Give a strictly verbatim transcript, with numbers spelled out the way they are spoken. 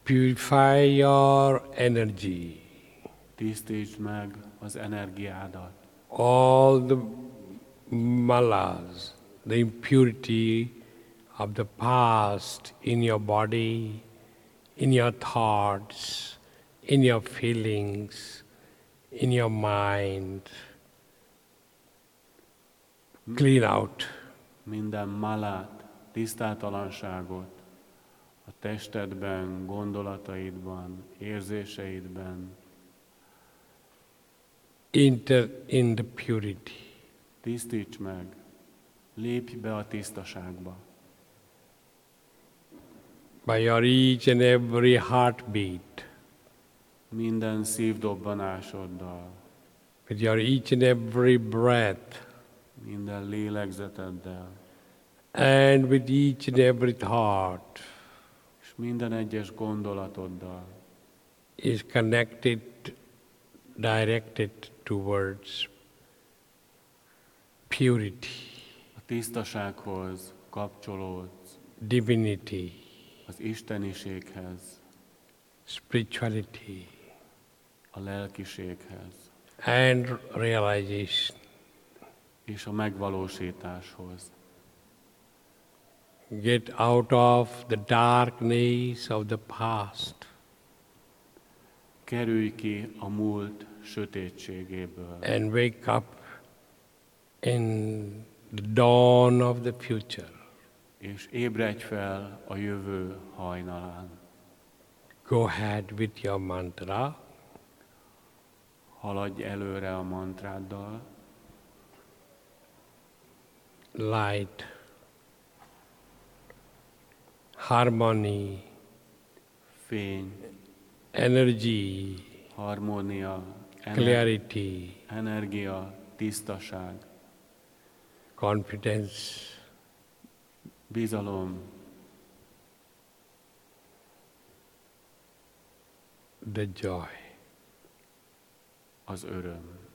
Purify your energy. Tisztítsd meg az energiádat. All the malas, the impurity of the past in your body, in your thoughts, in your feelings, in your mind. Clean out. Minden malát, tisztátalanságot a testedben, gondolataidban, érzéseidben. Enter in the purity. Tisztíts meg, lépj be a tisztaságba. By your each and every heartbeat, Minden szívdobbanásoddal, with your each and every breath, minden lélegzeteddel, and with each and every thought, és minden egyes gondolatoddal is connected, directed towards purity, a tisztasághoz kapcsolódsz, divinity, az isteniséghez, spirituality, a lelkiséghez and realization. és a megvalósításhoz. Get out of the darkness of the past. Kerülj ki a múlt sötétségéből, And wake up in the dawn of the future. és ébredj fel a jövő hajnalán. Go ahead with your mantra. Haladj előre a mantráddal, Light, harmony, fény, energy, harmónia, ener- clarity, energia, tisztaság, confidence, bizalom, the joy. az öröm.